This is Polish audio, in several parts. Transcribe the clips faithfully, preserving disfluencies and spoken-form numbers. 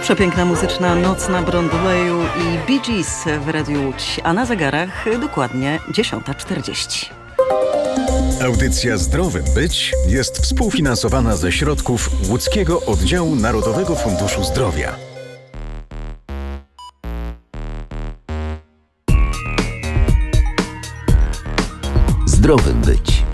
Przepiękna muzyczna noc na Broadwayu i Bee Gees w Radiu Łódź, a na zegarach dokładnie dziesiąta czterdzieści. Audycja Zdrowym Być jest współfinansowana ze środków Łódzkiego Oddziału Narodowego Funduszu Zdrowia. Zdrowym Być.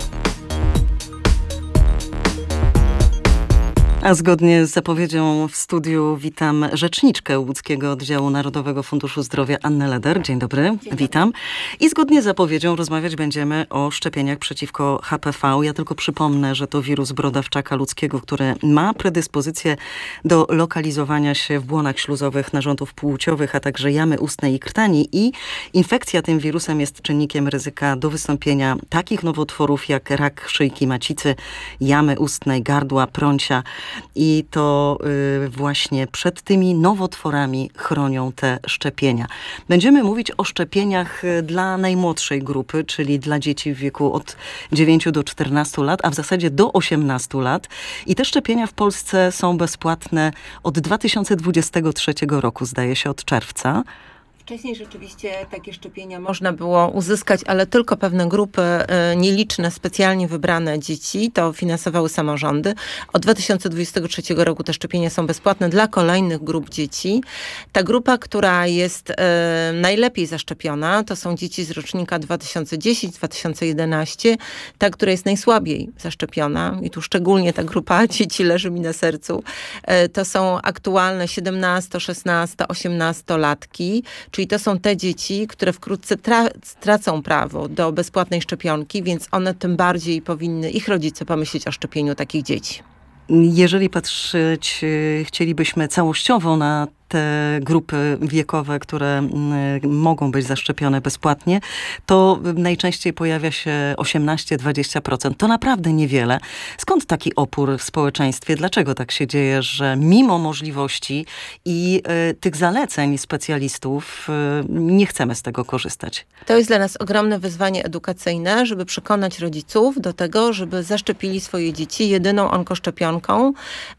A zgodnie z zapowiedzią w studiu witam rzeczniczkę Łódzkiego Oddziału Narodowego Funduszu Zdrowia Annę Leder. Dzień dobry, Dzień witam. Dobry. I zgodnie z zapowiedzią rozmawiać będziemy o szczepieniach przeciwko H P V. Ja tylko przypomnę, że to wirus brodawczaka ludzkiego, który ma predyspozycję do lokalizowania się w błonach śluzowych narządów płciowych, a także jamy ustnej i krtani. I infekcja tym wirusem jest czynnikiem ryzyka do wystąpienia takich nowotworów jak rak szyjki macicy, jamy ustnej, gardła, prącia. I to y, właśnie przed tymi nowotworami chronią te szczepienia. Będziemy mówić o szczepieniach dla najmłodszej grupy, czyli dla dzieci w wieku od dziewięciu do czternastu lat, a w zasadzie do osiemnastu lat. I te szczepienia w Polsce są bezpłatne od dwa tysiące dwudziestego trzeciego roku, zdaje się od czerwca. Wcześniej rzeczywiście takie szczepienia można było uzyskać, ale tylko pewne grupy, nieliczne, specjalnie wybrane dzieci, to finansowały samorządy. Od dwa tysiące dwudziestego trzeciego roku te szczepienia są bezpłatne dla kolejnych grup dzieci. Ta grupa, która jest e, najlepiej zaszczepiona, to są dzieci z rocznika dwa tysiące dziesiątego do dwa tysiące jedenastego. Ta, która jest najsłabiej zaszczepiona, i tu szczególnie ta grupa dzieci leży mi na sercu, e, to są aktualne siedemnasto-, szesnasto-, osiemnastolatki, czyli to są te dzieci, które wkrótce tra- stracą prawo do bezpłatnej szczepionki, więc one tym bardziej powinny, ich rodzice, pomyśleć o szczepieniu takich dzieci. Jeżeli patrzeć chcielibyśmy całościowo na te grupy wiekowe, które mogą być zaszczepione bezpłatnie, to najczęściej pojawia się osiemnaście do dwudziestu procent. To naprawdę niewiele. Skąd taki opór w społeczeństwie? Dlaczego tak się dzieje, że mimo możliwości i y, tych zaleceń specjalistów y, nie chcemy z tego korzystać? To jest dla nas ogromne wyzwanie edukacyjne, żeby przekonać rodziców do tego, żeby zaszczepili swoje dzieci jedyną onkoszczepionką.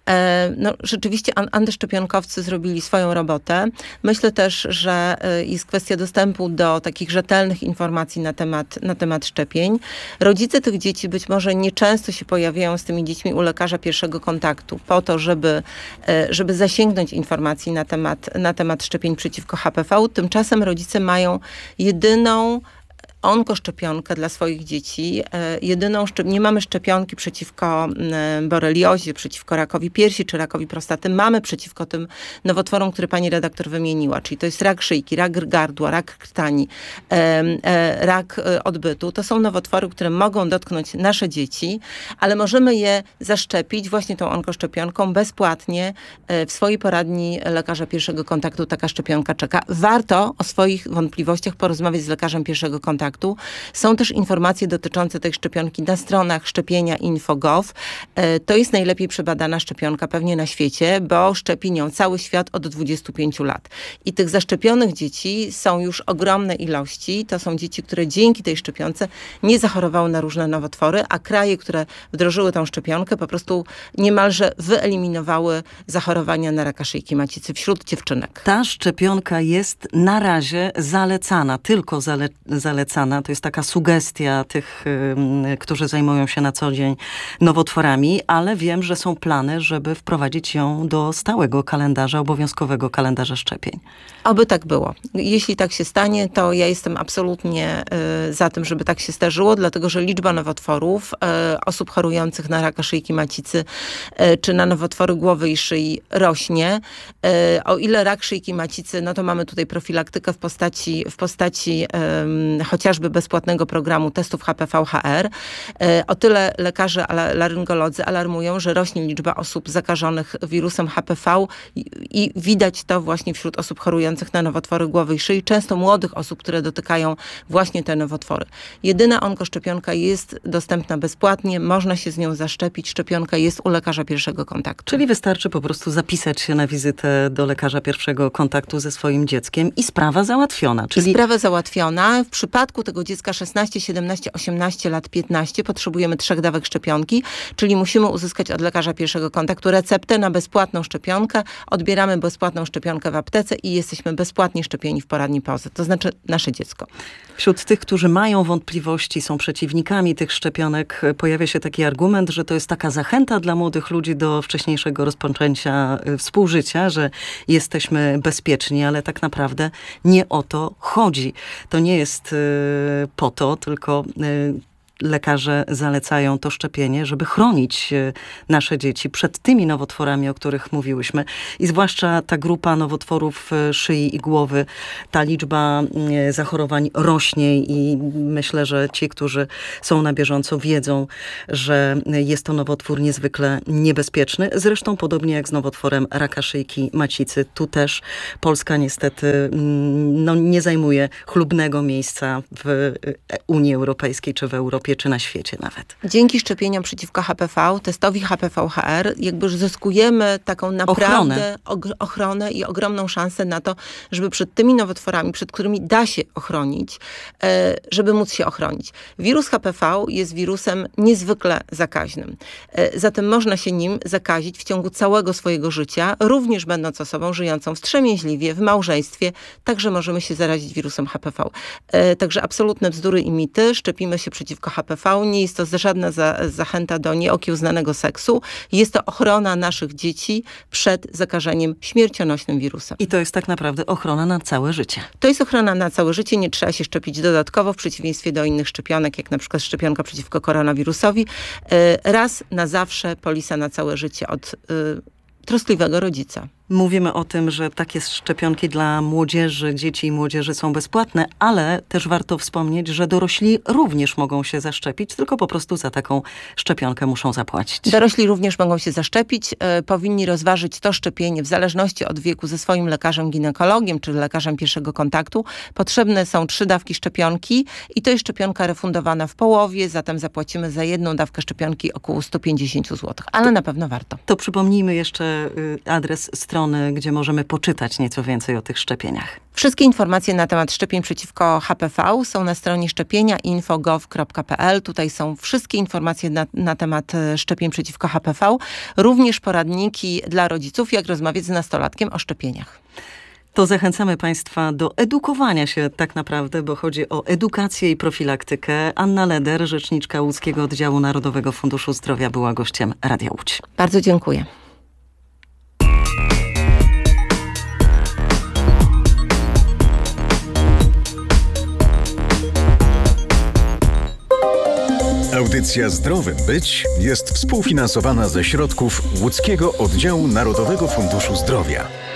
E, no, rzeczywiście an- antyszczepionkowcy zrobili swoją robotę. Myślę też, że jest kwestia dostępu do takich rzetelnych informacji na temat, na temat szczepień. Rodzice tych dzieci być może nieczęsto się pojawiają z tymi dziećmi u lekarza pierwszego kontaktu po to, żeby, żeby zasięgnąć informacji na temat, na temat szczepień przeciwko H P V. Tymczasem rodzice mają jedyną onkoszczepionkę dla swoich dzieci. Jedyną szczep- nie mamy szczepionki przeciwko boreliozie, przeciwko rakowi piersi czy rakowi prostaty. Mamy przeciwko tym nowotworom, które pani redaktor wymieniła, czyli to jest rak szyjki, rak gardła, rak krtani, rak odbytu. To są nowotwory, które mogą dotknąć nasze dzieci, ale możemy je zaszczepić właśnie tą onkoszczepionką bezpłatnie w swojej poradni lekarza pierwszego kontaktu. Taka szczepionka czeka. Warto o swoich wątpliwościach porozmawiać z lekarzem pierwszego kontaktu. Są też informacje dotyczące tej szczepionki na stronach szczepienia kropka info kropka gov. To jest najlepiej przebadana szczepionka pewnie na świecie, bo szczepi nią cały świat od dwudziestu pięciu lat. I tych zaszczepionych dzieci są już ogromne ilości. To są dzieci, które dzięki tej szczepionce nie zachorowały na różne nowotwory, a kraje, które wdrożyły tą szczepionkę, po prostu niemalże wyeliminowały zachorowania na raka szyjki macicy wśród dziewczynek. Ta szczepionka jest na razie zalecana, tylko zale- zalecana. To jest taka sugestia tych, y, którzy zajmują się na co dzień nowotworami, ale wiem, że są plany, żeby wprowadzić ją do stałego kalendarza, obowiązkowego kalendarza szczepień. Oby tak było. Jeśli tak się stanie, to ja jestem absolutnie y, za tym, żeby tak się zdarzyło, dlatego że liczba nowotworów, y, osób chorujących na raka szyjki macicy y, czy na nowotwory głowy i szyi rośnie. Y, o ile rak szyjki macicy, no to mamy tutaj profilaktykę w postaci, w postaci y, chociażby bezpłatnego programu testów H P V H R. O tyle lekarze, laryngolodzy alarmują, że rośnie liczba osób zakażonych wirusem H P V i, i widać to właśnie wśród osób chorujących na nowotwory głowy i szyi, często młodych osób, które dotykają właśnie te nowotwory. Jedyna onkoszczepionka jest dostępna bezpłatnie, można się z nią zaszczepić, szczepionka jest u lekarza pierwszego kontaktu. Czyli wystarczy po prostu zapisać się na wizytę do lekarza pierwszego kontaktu ze swoim dzieckiem i sprawa załatwiona. Czyli... Sprawa załatwiona. W przypadku wieku tego dziecka szesnaście, siedemnaście, osiemnaście lat, piętnaście potrzebujemy trzech dawek szczepionki, czyli musimy uzyskać od lekarza pierwszego kontaktu receptę na bezpłatną szczepionkę, odbieramy bezpłatną szczepionkę w aptece i jesteśmy bezpłatnie szczepieni w poradni P O Z E, to znaczy nasze dziecko. Wśród tych, którzy mają wątpliwości, są przeciwnikami tych szczepionek, pojawia się taki argument, że to jest taka zachęta dla młodych ludzi do wcześniejszego rozpoczęcia współżycia, że jesteśmy bezpieczni, ale tak naprawdę nie o to chodzi. To nie jest po to, tylko lekarze zalecają to szczepienie, żeby chronić nasze dzieci przed tymi nowotworami, o których mówiłyśmy. I zwłaszcza ta grupa nowotworów szyi i głowy, ta liczba zachorowań rośnie i myślę, że ci, którzy są na bieżąco, wiedzą, że jest to nowotwór niezwykle niebezpieczny. Zresztą podobnie jak z nowotworem raka szyjki macicy. Tu też Polska niestety no, nie zajmuje chlubnego miejsca w Unii Europejskiej czy w Europie, czy na świecie nawet. Dzięki szczepieniom przeciwko H P V, testowi H P V H R, jakby już zyskujemy taką naprawdę ochronę. ochronę i ogromną szansę na to, żeby przed tymi nowotworami, przed którymi da się ochronić, żeby móc się ochronić. Wirus H P V jest wirusem niezwykle zakaźnym. Zatem można się nim zakazić w ciągu całego swojego życia, również będąc osobą żyjącą wstrzemięźliwie, w małżeństwie, także możemy się zarazić wirusem H P V. Także absolutne bzdury i mity, szczepimy się przeciwko H P V. Nie jest to żadna za, zachęta do nieokiełznanego seksu. Jest to ochrona naszych dzieci przed zakażeniem śmiercionośnym wirusem. I to jest tak naprawdę ochrona na całe życie. To jest ochrona na całe życie. Nie trzeba się szczepić dodatkowo, w przeciwieństwie do innych szczepionek, jak na przykład szczepionka przeciwko koronawirusowi. Raz na zawsze polisa na całe życie od troskliwego rodzica. Mówimy o tym, że takie szczepionki dla młodzieży, dzieci i młodzieży są bezpłatne, ale też warto wspomnieć, że dorośli również mogą się zaszczepić, tylko po prostu za taką szczepionkę muszą zapłacić. Dorośli również mogą się zaszczepić. E, powinni rozważyć to szczepienie w zależności od wieku ze swoim lekarzem ginekologiem, czy lekarzem pierwszego kontaktu. Potrzebne są trzy dawki szczepionki i to jest szczepionka refundowana w połowie, zatem zapłacimy za jedną dawkę szczepionki około sto pięćdziesiąt złotych, ale to, na pewno warto. To przypomnijmy jeszcze adres strony, gdzie możemy poczytać nieco więcej o tych szczepieniach. Wszystkie informacje na temat szczepień przeciwko H P V są na stronie szczepienia kropka info kropka gov kropka p l. Tutaj są wszystkie informacje na, na temat szczepień przeciwko H P V, również poradniki dla rodziców, jak rozmawiać z nastolatkiem o szczepieniach. To zachęcamy Państwa do edukowania się tak naprawdę, bo chodzi o edukację i profilaktykę. Anna Leder, rzeczniczka Łódzkiego Oddziału Narodowego Funduszu Zdrowia, była gościem Radia Łódź. Bardzo dziękuję. Audycja Zdrowym Być jest współfinansowana ze środków Łódzkiego Oddziału Narodowego Funduszu Zdrowia.